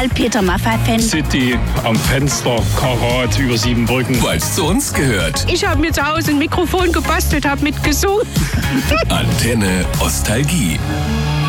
Peter Maffay-Fan. City am Fenster, Karat über 7 Brücken. Weil es zu uns gehört. Ich habe mir zu Hause ein Mikrofon gebastelt, habe mitgesungen. Antenne Ostalgie.